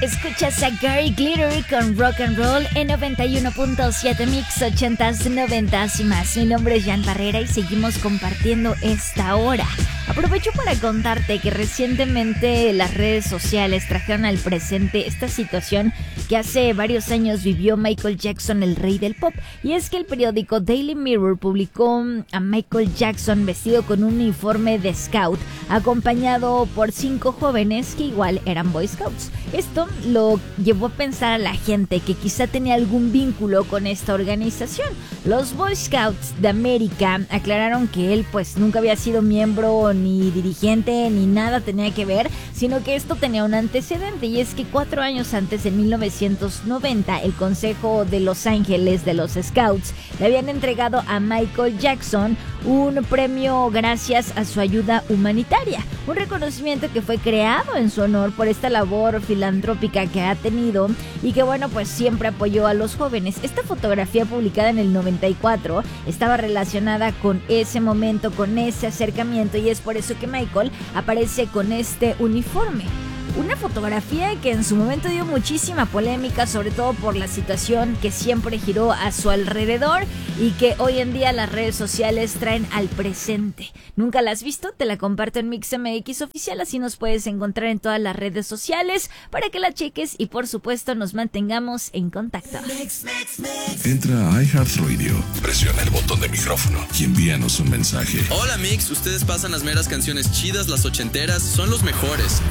Escuchas a Gary Glitter con Rock and Roll en 91.7 Mix 80s, 90s y más. Mi nombre es Jan Barrera y seguimos compartiendo esta hora. Aprovecho para contarte que recientemente las redes sociales trajeron al presente esta situación que hace varios años vivió Michael Jackson, el rey del pop. Y es que el periódico Daily Mirror publicó a Michael Jackson vestido con un uniforme de scout, acompañado por 5 jóvenes que igual eran Boy Scouts. Esto lo llevó a pensar a la gente que quizá tenía algún vínculo con esta organización. Los Boy Scouts de América aclararon que él pues nunca había sido miembro ni dirigente ni nada tenía que ver, sino que esto tenía un antecedente, y es que 4 años antes, en 1990, el Consejo de Los Ángeles de los Scouts le habían entregado a Michael Jackson un premio gracias a su ayuda humanitaria, un reconocimiento que fue creado en su honor por esta labor filantrópica que ha tenido y que bueno, pues siempre apoyó a los jóvenes. Esta fotografía, publicada en el 94, estaba relacionada con ese momento, con ese acercamiento, y es por eso que Michael aparece con este uniforme. Una fotografía que en su momento dio muchísima polémica, sobre todo por la situación que siempre giró a su alrededor y que hoy en día las redes sociales traen al presente. ¿Nunca la has visto? Te la comparto en MixMX Oficial, así nos puedes encontrar en todas las redes sociales para que la cheques y por supuesto nos mantengamos en contacto. Entra a iHeartRadio, presiona el botón de micrófono y envíanos un mensaje. Hola Mix, ustedes pasan las meras canciones chidas, las ochenteras, son los mejores.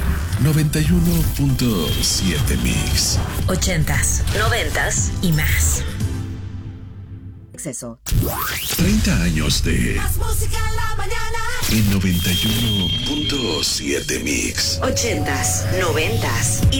91.7 Mix. 80s, 90s y más. Exceso. 30 años de Más música en la mañana. en 91.7 Mix. 80s, 90s y